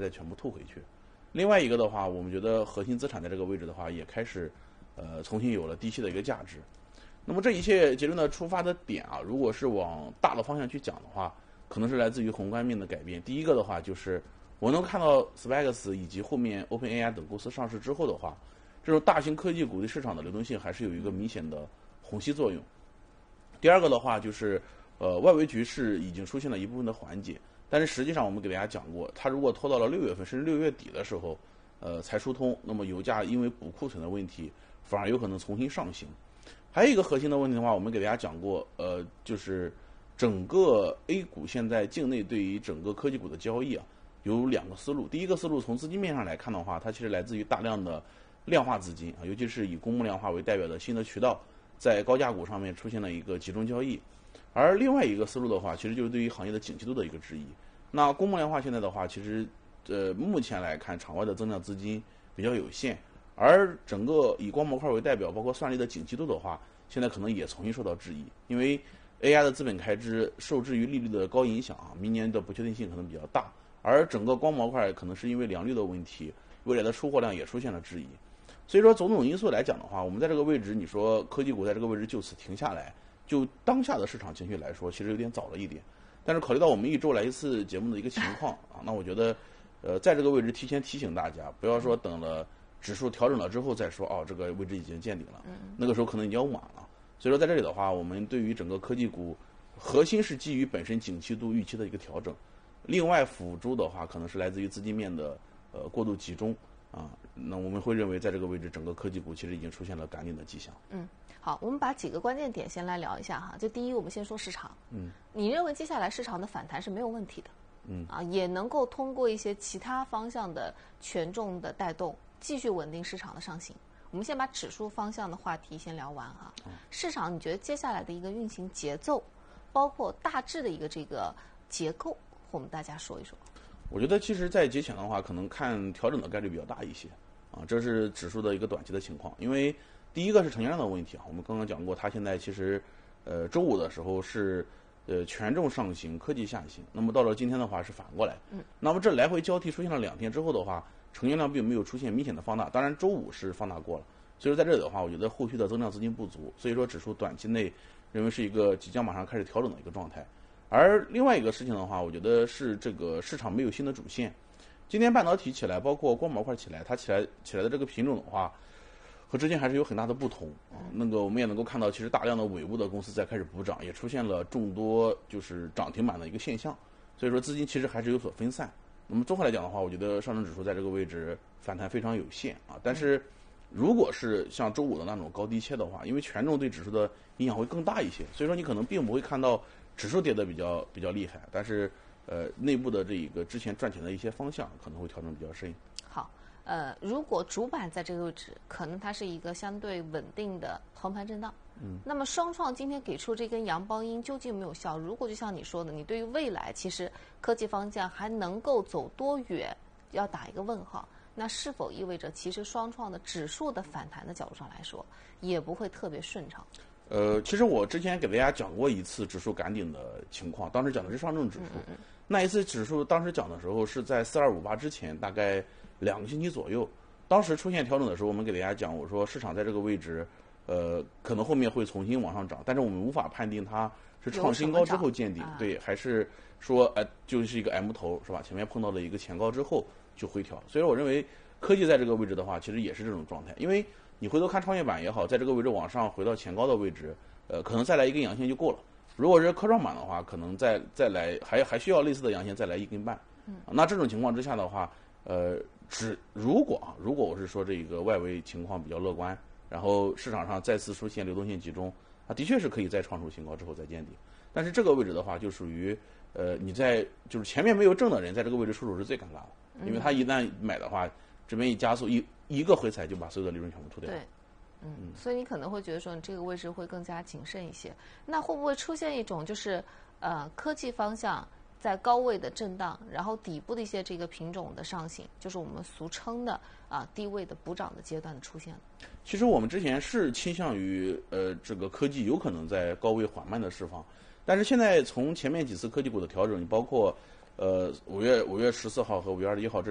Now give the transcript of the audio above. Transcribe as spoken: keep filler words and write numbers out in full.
再全部吐回去。另外一个的话，我们觉得核心资产在这个位置的话，也开始呃重新有了低吸的一个价值。那么这一切结论的出发的点啊，如果是往大的方向去讲的话，可能是来自于宏观面的改变。第一个的话，就是我能看到 SpaceX 以及后面 OpenAI 等公司上市之后的话，这种大型科技股对市场的流动性还是有一个明显的虹吸作用。第二个的话，就是呃外围局势已经出现了一部分的缓解。但是实际上，我们给大家讲过，它如果拖到了六月份甚至六月底的时候，呃，才疏通，那么油价因为补库存的问题，反而有可能重新上行。还有一个核心的问题的话，我们给大家讲过，呃，就是整个 A 股现在境内对于整个科技股的交易啊，有两个思路。第一个思路，从资金面上来看的话，它其实来自于大量的量化资金啊，尤其是以公募量化为代表的新的渠道，在高价股上面出现了一个集中交易。而另外一个思路的话，其实就是对于行业的景气度的一个质疑。那公募量化现在的话，其实呃目前来看，场外的增量资金比较有限，而整个以光模块为代表，包括算力的景气度的话，现在可能也重新受到质疑，因为 A I 的资本开支受制于利率的高影响啊，明年的不确定性可能比较大，而整个光模块可能是因为良率的问题，未来的出货量也出现了质疑。所以说种种因素来讲的话，我们在这个位置，你说科技股在这个位置就此停下来，就当下的市场情绪来说，其实有点早了一点。但是考虑到我们一周来一次节目的一个情况啊，那我觉得，呃，在这个位置提前提醒大家，不要说等了指数调整了之后再说，哦，这个位置已经见顶了，那个时候可能已经要晚了。所以说在这里的话，我们对于整个科技股，核心是基于本身景气度预期的一个调整，另外辅助的话，可能是来自于资金面的呃过度集中啊，那我们会认为在这个位置，整个科技股其实已经出现了赶顶的迹象。 嗯。好，我们把几个关键点先来聊一下哈。就第一，我们先说市场。 嗯， 你认为接下来市场的反弹是没有问题的？ 嗯， 啊，也能够通过一些其他方向的权重的带动，继续稳定市场的上行。我们先把指数方向的话题先聊完哈。 嗯、 市场你觉得接下来的一个运行节奏，包括大致的一个这个结构，我们大家说一说。 我觉得其实，在节前的话，可能看调整的概率比较大一些啊，这是指数的一个短期的情况，因为。第一个是成交量的问题啊，我们刚刚讲过，它现在其实，呃，周五的时候是，呃，权重上行，科技下行。那么到了今天的话是反过来， 嗯， 那么这来回交替出现了两天之后的话，成交量并没有出现明显的放大。当然周五是放大过了，所以说在这里的话，我觉得后续的增量资金不足，所以说指数短期内认为是一个即将马上开始调整的一个状态。而另外一个事情的话，我觉得是这个市场没有新的主线。今天半导体起来，包括光模块起来，它起来起来的这个品种的话。和之前还是有很大的不同啊。那个我们也能够看到，其实大量的尾部的公司在开始补涨，也出现了众多就是涨停板的一个现象。所以说资金其实还是有所分散。那么综合来讲的话，我觉得上证指数在这个位置反弹非常有限啊。但是如果是像周五的那种高低切的话，因为权重对指数的影响会更大一些，所以说你可能并不会看到指数跌得比较比较厉害，但是呃内部的这一个之前赚钱的一些方向可能会调整比较深。 好。呃，如果主板在这个位置，可能它是一个相对稳定的横盘震荡。 嗯， 那么双创今天给出这根阳包阴究竟有没有效？如果就像你说的，你对于未来其实科技方向还能够走多远，要打一个问号。那是否意味着其实双创的指数的反弹的角度上来说，也不会特别顺畅？ 呃，其实我之前给大家讲过一次指数赶顶的情况，当时讲的是上证指数。 嗯嗯那一次指数当时讲的时候是在四二五八之前，大概两个星期左右。当时出现调整的时候，我们给大家讲，我说市场在这个位置，呃，可能后面会重新往上涨，但是我们无法判定它是创新高之后见顶，对，还是说呃就是一个 M 头是吧？前面碰到了一个前高之后就回调。所以我认为科技在这个位置的话，其实也是这种状态，因为你回头看创业板也好，在这个位置往上回到前高的位置，呃，可能再来一根阳线就够了。如果是科创板的话，可能再再来还还需要类似的阳线再来一根半。 嗯， 那这种情况之下的话，呃，只如果啊，如果我是说这个外围情况比较乐观，然后市场上再次出现流动性集中，啊，的确是可以再创出新高之后再见底。但是这个位置的话，就属于呃你在就是前面没有挣的人，在这个位置出手是最尴尬的，因为他一旦买的话，这边一加速一一个回踩就把所有的利润全部吐掉。 对。嗯，所以你可能会觉得说，你这个位置会更加谨慎一些。那会不会出现一种就是，呃，科技方向在高位的震荡，然后底部的一些这个品种的上行，就是我们俗称的啊、呃、低位的补涨的阶段的出现？ 其实我们之前是倾向于呃这个科技有可能在高位缓慢的释放，但是现在从前面几次科技股的调整，你包括呃五月五月十四号和五月二十一号这